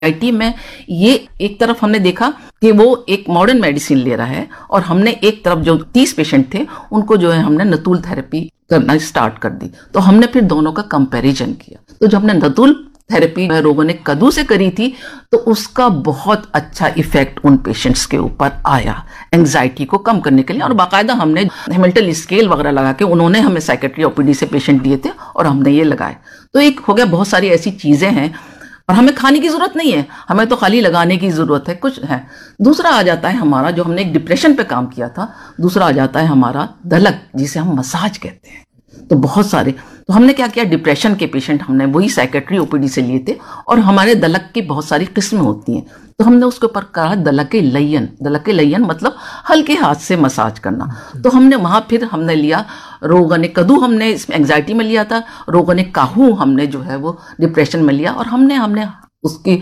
Anxiety में ये एक तरफ हमने देखा कि वो एक मॉडर्न मेडिसिन ले रहा है, और हमने एक तरफ जो 30 पेशेंट थे उनको जो है हमने नतुल थेरेपी करना स्टार्ट कर दी। तो हमने फिर दोनों का कंपैरिजन किया। तो जब हमने नतुल थेरेपी रोगों ने कद्दू से करी थी तो उसका बहुत अच्छा इफेक्ट उन पेशेंट्स के ऊपर आया एंजाइटी को कम करने के लिए। और बाकायदा हमने हैमिल्टन स्केल वगैरह लगा के, उन्होंने हमें साइकेट्री ओपीडी से पेशेंट दिए थे और हमने ये लगाए। तो एक हो गया, बहुत सारी ऐसी चीजें हैं और हमें खाने की जरूरत नहीं है, हमें तो खाली लगाने की जरूरत है कुछ है। दूसरा आ जाता है हमारा, जो हमने एक डिप्रेशन पे काम किया था, दूसरा आ जाता है हमारा दलक, जिसे हम मसाज कहते हैं। तो बहुत सारे, तो हमने क्या किया, डिप्रेशन के पेशेंट हमने वही साइकेट्री ओपीडी से लिए थे, और हमारे दलक की बहुत सारी किस्में होती हैं। तो हमने उसके ऊपर कहा दलके लयन मतलब हल्के हाथ से मसाज करना। तो हमने वहां फिर हमने लिया रोगन कद्दू, हमने इसमें एंजाइटी में लिया था, रोगन काहू हमने जो है वो डिप्रेशन में लिया, और हमने उसकी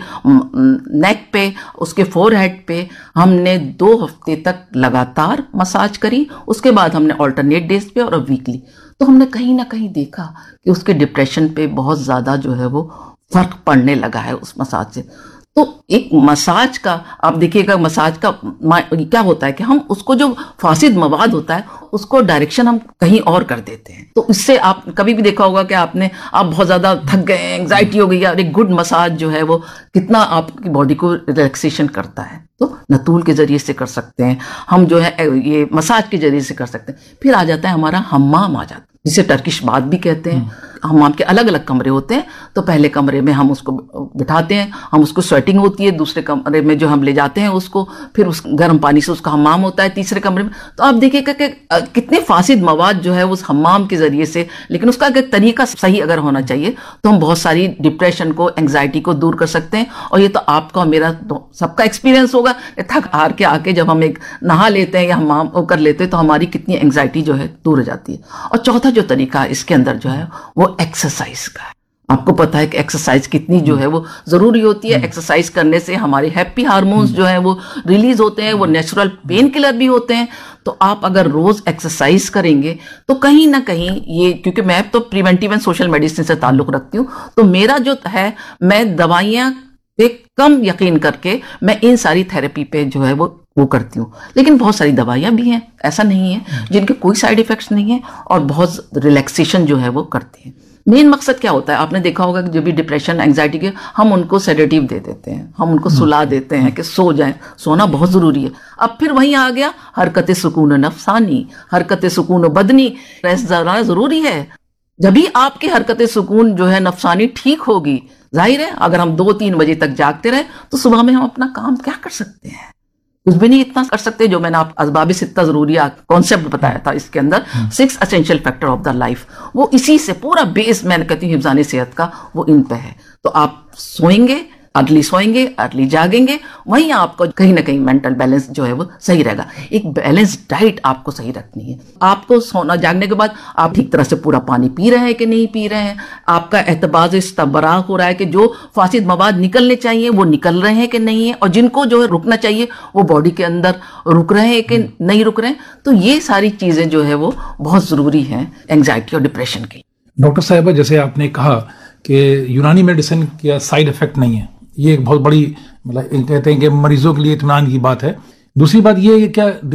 नेक पे, उसके फोरहेड पे हमने 2 हफ्ते तक लगातार मसाज करी। उसके बाद हमने ऑल्टरनेट डेज पे और वीकली। तो हमने कहीं ना कहीं देखा कि उसके डिप्रेशन पे बहुत ज्यादा जो है वो फर्क पड़ने लगा है उस मसाज से। तो एक मसाज का आप देखिएगा, मसाज का क्या होता है कि हम उसको जो फासिद मवाद होता है उसको डायरेक्शन हम कहीं और कर देते हैं। तो इससे आप कभी भी देखा होगा कि आप बहुत ज्यादा थक गए, एंग्जाइटी हो गई, और एक गुड मसाज जो है वो कितना आपकी बॉडी को रिलैक्सेशन करता है। तो नतूल के जरिए से कर सकते हैं हम, जो है ये मसाज के जरिए से कर सकते हैं। फिर आ जाता है हमारा हम्माम आ जाता है, जिसे टर्किश बाथ भी कहते हैं। हम्माम के अलग अलग कमरे होते हैं। तो पहले कमरे में हम उसको बिठाते हैं, हम उसको स्वेटिंग होती है, दूसरे कमरे में जो हम ले जाते हैं उसको, फिर उस गर्म पानी से उसका हम्माम होता है तीसरे कमरे में। तो आप देखिएगा कि कितने फासिद मवाद जो है उस हम्माम के जरिए से, लेकिन उसका अगर तरीका सही अगर होना चाहिए तो हम बहुत सारी डिप्रेशन को, एंग्जाइटी को दूर कर सकते हैं। और ये तो आपका और मेरा सबका एक्सपीरियंस होगा, थक हार के आके जब हम एक नहा लेते हैं या हम्माम कर लेते हैं तो हमारी कितनी एंग्जाइटी जो है दूर हो जाती है। और चौथा जो तरीका इसके अंदर जो है वो एक्सरसाइज का है। आपको पता है कि एक्सरसाइज कितनी जो है वो जरूरी होती है। एक्सरसाइज करने से हमारे हैप्पी हार्मोन्स जो है वो रिलीज होते हैं, वो नेचुरल पेन किलर भी होते हैं। तो आप अगर रोज एक्सरसाइज करेंगे तो कहीं ना कहीं ये, क्योंकि मैं तो प्रिवेंटिव एंड सोशल मेडिसिन से ताल्लुक रखती हूँ, तो मेरा जो है मैं दवाइयां पे कम यकीन करके मैं इन सारी थेरेपी पे जो है वो करती हूँ। लेकिन बहुत सारी दवाइयां भी हैं, ऐसा नहीं है, जिनके कोई साइड इफेक्ट्स नहीं है और बहुत रिलैक्सेशन जो है वो करते हैं। मेन मकसद क्या होता है, आपने देखा होगा कि जो भी डिप्रेशन एंग्जाइटी के, हम उनको सेडेटिव दे देते हैं, हम उनको सुला देते हैं कि सो जाएं। सोना बहुत जरूरी है। अब फिर वहीं आ गया हरकत सुकून नफसानी, हरकत सुकून बदनी, रेस्ट ज़रा जरूरी है। जब भी आपकी हरकत सुकून जो है नफसानी ठीक होगी, जाहिर है अगर हम 2-3 बजे तक जागते रहे तो सुबह में हम अपना काम क्या कर सकते हैं, कुछ भी नहीं इतना कर सकते। जो मैंने आप असबाब सित्ता जरूरी कॉन्सेप्ट बताया था, इसके अंदर 6 essential factor of the life, वो इसी से पूरा बेस मैंने कहती हूँ हिफ्ज़ाने सेहत का, वो इन पे है। तो आप सोएंगे, अर्ली जागेंगे, वहीं आपको कहीं ना कहीं मेंटल बैलेंस जो है वो सही रहेगा। एक बैलेंस डाइट आपको सही रखनी है। आपको सोना जागने के बाद आप ठीक तरह से पूरा पानी पी रहे हैं कि नहीं पी रहे हैं, आपका एतबाज इस्तबरा हो रहा है कि जो फासिद मवाद निकलने चाहिए वो निकल रहे हैं कि नहीं है, और जिनको जो है रुकना चाहिए वो बॉडी के अंदर रुक रहे हैं कि नहीं रुक रहे हैं। तो ये सारी चीजें जो है वो बहुत जरूरी हैं एंग्जाइटी और डिप्रेशन की। डॉक्टर साहिबा, जैसे आपने कहा कि यूनानी मेडिसिन का साइड इफेक्ट नहीं है, ये एक बहुत बड़ी, मतलब कहते हैं कि मरीजों के लिए इत्मीनान की बात है। दूसरी बात ये है कि क्या